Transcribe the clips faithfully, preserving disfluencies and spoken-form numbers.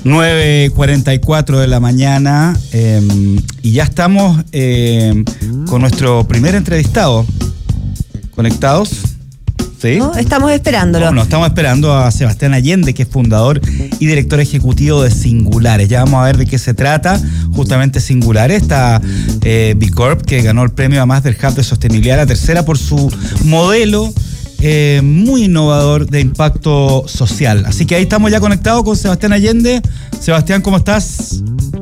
nueve cuarenta y cuatro de la mañana eh, y ya estamos eh, con nuestro primer entrevistado. ¿Conectados? ¿Sí? No, estamos esperándolo. No, no, estamos esperando a Sebastián Allende, que es fundador y director ejecutivo de Singulares. Ya vamos a ver de qué se trata justamente Singulares, esta eh, B Corp que ganó el premio además del Hub de Sostenibilidad, la tercera por su modelo Eh, muy innovador de impacto social. Así que ahí estamos ya conectados con Sebastián Allende. Sebastián, ¿cómo estás?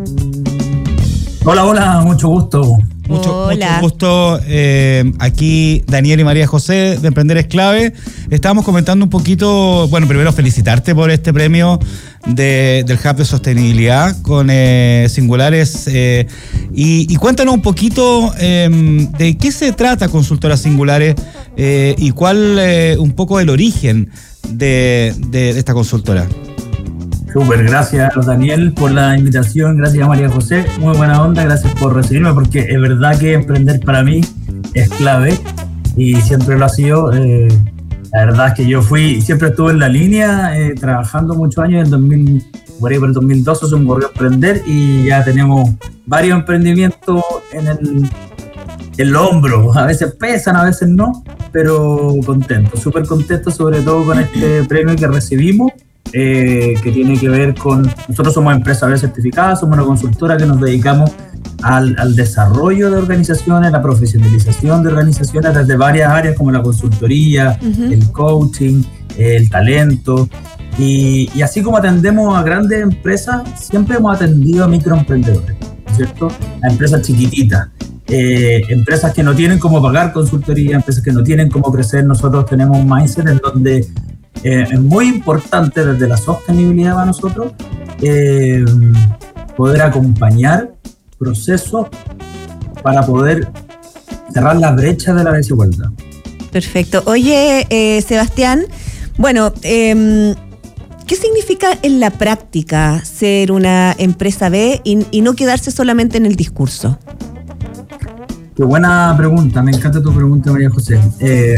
Hola, hola, mucho gusto. Mucho, Hola. mucho gusto. Eh, aquí Daniel y María José de Emprender es Clave. Estábamos comentando un poquito, bueno, primero felicitarte por este premio de, del Hub de Sostenibilidad con eh, Singulares. Eh, y, y cuéntanos un poquito eh, de qué se trata Consultora Singulares eh, y cuál eh, un poco el origen de, de, de esta consultora. Súper, gracias Daniel por la invitación, gracias María José, muy buena onda, gracias por recibirme, porque es verdad que emprender para mí es clave y siempre lo ha sido. Eh, la verdad es que yo fui, siempre estuve en la línea, eh, trabajando muchos años, en el dos mil, por ahí por el dos mil doce se me ocurrió emprender y ya tenemos varios emprendimientos en el, en el hombro, a veces pesan, a veces no, pero contento, súper contento sobre todo con este premio que recibimos. Eh, que tiene que ver con, nosotros somos empresa B certificada, somos una consultora que nos dedicamos al, al desarrollo de organizaciones, la profesionalización de organizaciones desde varias áreas como la consultoría, uh-huh. el coaching, el talento y, y así como atendemos a grandes empresas, siempre hemos atendido a microemprendedores, ¿cierto? A empresas chiquititas, eh, empresas que no tienen cómo pagar consultoría, empresas que no tienen cómo crecer. Nosotros tenemos un mindset en donde Eh, es muy importante desde la sostenibilidad para nosotros eh, poder acompañar procesos para poder cerrar la brecha de la desigualdad. Perfecto. Oye, eh, Sebastián, bueno, eh, ¿qué significa en la práctica ser una empresa B y, y no quedarse solamente en el discurso? Qué buena pregunta, me encanta tu pregunta, María José. Eh,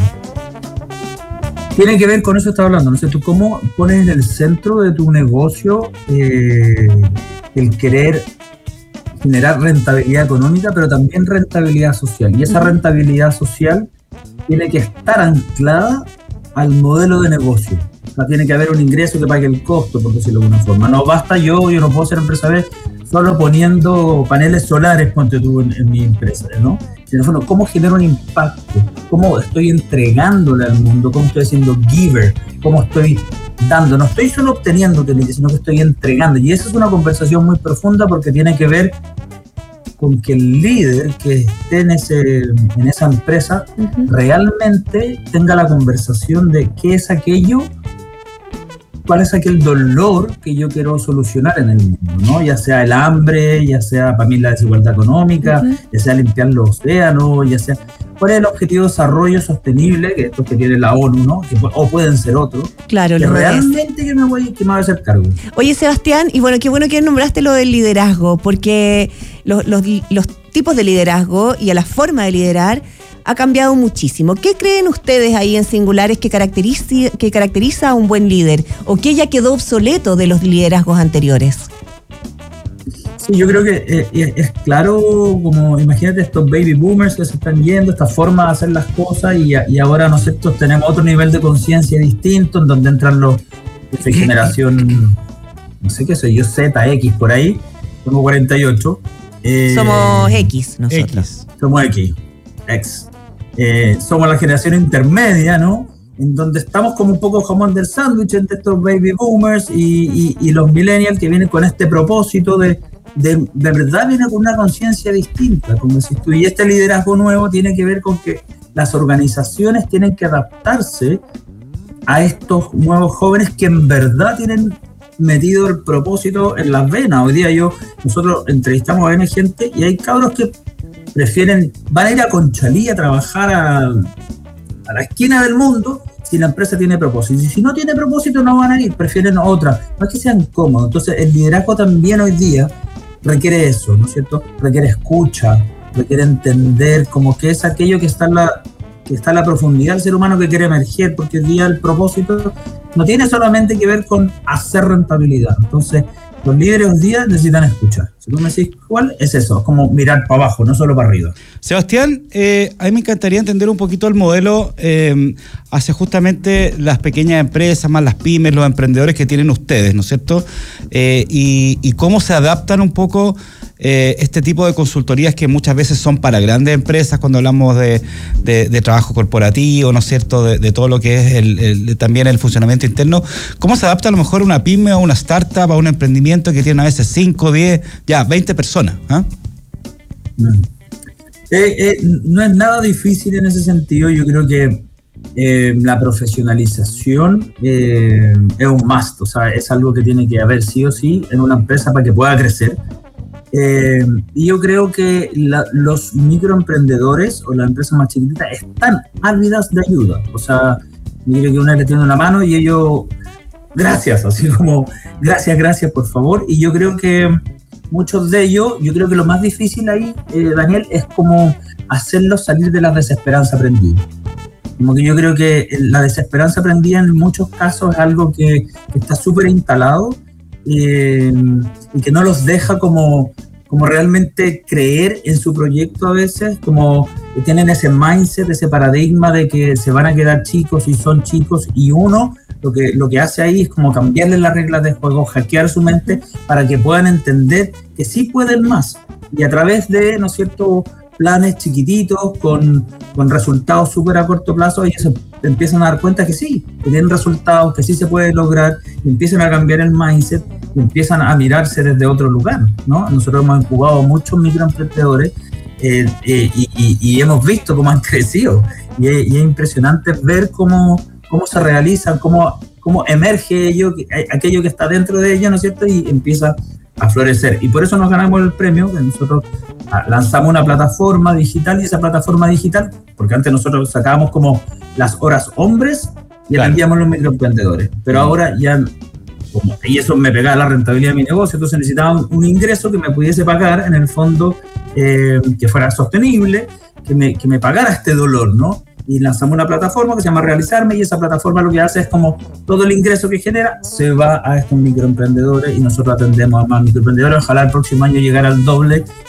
Tiene que ver con eso que estás hablando, ¿no es cierto? ¿Cómo pones en el centro de tu negocio eh, el querer generar rentabilidad económica, pero también rentabilidad social? Y esa rentabilidad social tiene que estar anclada al modelo de negocio. O sea, tiene que haber un ingreso que pague el costo, por decirlo de alguna forma. No basta yo, yo no puedo ser empresa B solo poniendo paneles solares, ponte tú en, en mi empresa, ¿no? Sino, bueno, ¿cómo genero un impacto? ¿Cómo estoy entregándole al mundo? ¿Cómo estoy siendo giver? ¿Cómo estoy dando? No estoy solo obteniendo utilities, sino que estoy entregando. Y esa es una conversación muy profunda porque tiene que ver con que el líder que esté en, ese, en esa empresa uh-huh. realmente tenga la conversación de qué es aquello, cuál es aquel dolor que yo quiero solucionar en el mundo, ¿no? Ya sea el hambre, ya sea para mí la desigualdad económica, uh-huh. ya sea limpiar los océanos, ya sea cuál es el objetivo de desarrollo sostenible, que estos que tiene la ONU, ¿no? Que, o pueden ser otros. Claro, que lo realmente que me, voy, que me voy a hacer cargo. Oye, Sebastián, y bueno, qué bueno que nombraste lo del liderazgo, porque los, los, los tipos de liderazgo y a la forma de liderar ha cambiado muchísimo. ¿Qué creen ustedes ahí en Singulares que caracteriza, que caracteriza a un buen líder? ¿O qué ya quedó obsoleto de los liderazgos anteriores? Sí, yo creo que es, es claro, como imagínate estos baby boomers que se están yendo, esta forma de hacer las cosas y, y ahora nosotros tenemos otro nivel de conciencia distinto en donde entran los de generación, no sé qué soy yo, Z, X, por ahí, somos cuarenta y ocho. Eh, somos X nosotros. X. Somos X, X. Eh, somos la generación intermedia, ¿no? En donde estamos como un poco jamón del sándwich entre estos baby boomers y, y, y los millennials que vienen con este propósito de, de, de verdad vienen con una conciencia distinta, como decís tú, y este liderazgo nuevo tiene que ver con que las organizaciones tienen que adaptarse a estos nuevos jóvenes que en verdad tienen metido el propósito en las venas. Hoy día yo, nosotros entrevistamos a N gente y hay cabros que prefieren, van a ir a Conchalí a trabajar a, a la esquina del mundo si la empresa tiene propósito. Y si no tiene propósito no van a ir, prefieren otra. No es que sean cómodos. Entonces el liderazgo también hoy día requiere eso, ¿no es cierto? Requiere escucha, requiere entender como que es aquello que está en la, que está en la profundidad del ser humano que quiere emerger, porque hoy día el propósito no tiene solamente que ver con hacer rentabilidad. Entonces, los líderes hoy día necesitan escuchar. Si tú me decís cuál, es eso, es como mirar para abajo, no solo para arriba. Sebastián, eh, a mí me encantaría entender un poquito el modelo eh, hacia justamente las pequeñas empresas, más las pymes, los emprendedores que tienen ustedes, ¿no es cierto? Eh, y, y cómo se adaptan un poco eh, este tipo de consultorías que muchas veces son para grandes empresas cuando hablamos de, de, de trabajo corporativo, ¿no es cierto? De, de todo lo que es el, el, también el funcionamiento interno. ¿Cómo se adapta a lo mejor una pyme o una startup, a un emprendimiento que tiene a veces cinco, diez, ya veinte personas? ¿eh? Mm. Eh, eh, no es nada difícil en ese sentido. Yo creo que eh, la profesionalización eh, es un must, o sea, es algo que tiene que haber sí o sí en una empresa para que pueda crecer. Eh, y yo creo que la, los microemprendedores o las empresas más chiquititas están ávidas de ayuda. O sea, mire que una le tiene una mano y ellos, gracias, así como, gracias, gracias, por favor. Y yo creo que muchos de ellos, yo creo que lo más difícil ahí, eh, Daniel, es como hacerlos salir de la desesperanza aprendida. Como que yo creo que la desesperanza aprendida en muchos casos es algo que, que está súper instalado eh, y que no los deja como, como realmente creer en su proyecto a veces, como que tienen ese mindset, ese paradigma de que se van a quedar chicos y son chicos, y uno Lo que, lo que hace ahí es como cambiarle las reglas de juego, hackear su mente para que puedan entender que sí pueden más. Y a través de, ¿no es cierto?, planes chiquititos con, con resultados súper a corto plazo, ellos se empiezan a dar cuenta que sí, que tienen resultados, que sí se puede lograr, y empiezan a cambiar el mindset y empiezan a mirarse desde otro lugar, ¿no? Nosotros hemos incubado muchos microemprendedores eh, eh, y, y, y hemos visto cómo han crecido. Y es, y es impresionante ver cómo cómo se realizan, cómo, cómo emerge ello, aquello que está dentro de ellos, ¿no es cierto? Y empieza a florecer. Y por eso nos ganamos el premio, que nosotros lanzamos una plataforma digital, y esa plataforma digital, porque antes nosotros sacábamos como las horas hombres y claro, atendíamos los microemprendedores, pero mm. ahora ya, como, y eso me pegaba la rentabilidad de mi negocio, entonces necesitaba un, un ingreso que me pudiese pagar, en el fondo, eh, que fuera sostenible, que me, que me pagara este dolor, ¿no? Y lanzamos una plataforma que se llama Realizarme, y esa plataforma lo que hace es como todo el ingreso que genera se va a estos microemprendedores, y nosotros atendemos a más microemprendedores. Ojalá el próximo año llegar al doble